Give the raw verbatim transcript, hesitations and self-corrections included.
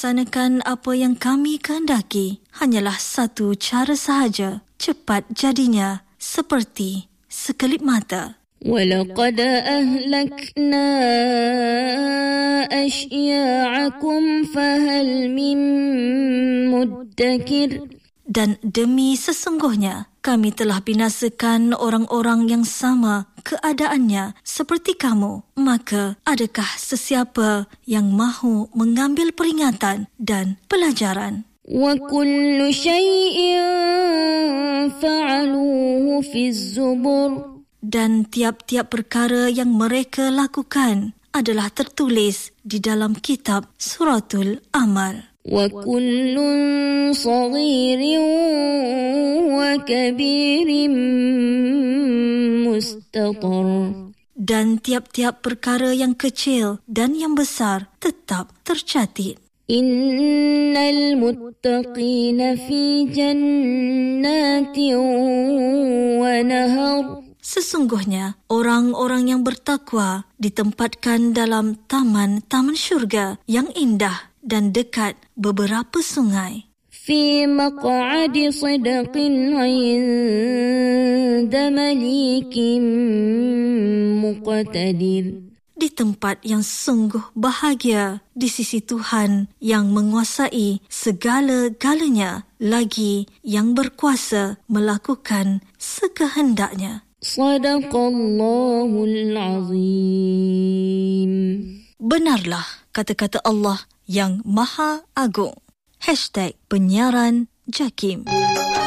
Laksanakan apa yang kami kehendaki hanyalah satu cara sahaja, cepat jadinya seperti sekelip mata. وَلَقَدْ أَهْلَكْنَا أَشْيَاعَكُمْ فَهَلْ مِن مُدَّكِرٍ. Dan demi sesungguhnya, kami telah binasakan orang-orang yang sama keadaannya seperti kamu. Maka, adakah sesiapa yang mahu mengambil peringatan dan pelajaran? وَكُلُّ شَيْءٍ فَعَلُوهُ فِي الزُّبُرِ. Dan tiap-tiap perkara yang mereka lakukan adalah tertulis di dalam kitab Suratul Amal. وَكُلٌّ صَغِيرٍ وَكَبِيرٍ مُسْتَطَرٍ. Dan tiap-tiap perkara yang kecil dan yang besar tetap tercatat. إِنَّ الْمُتَّقِينَ فِي جَنَّاتٍ وَنَهَرٍ. Sesungguhnya, orang-orang yang bertakwa ditempatkan dalam taman-taman syurga yang indah dan dekat beberapa sungai. في مقعد صدق عند مليك مقتدر. Di tempat yang sungguh bahagia di sisi Tuhan yang menguasai segala-galanya, lagi yang berkuasa melakukan sekehendaknya. Sadaqallahul Azim. Benarlah kata-kata Allah yang Maha Agung. Hashtag Penyiaran Jakim.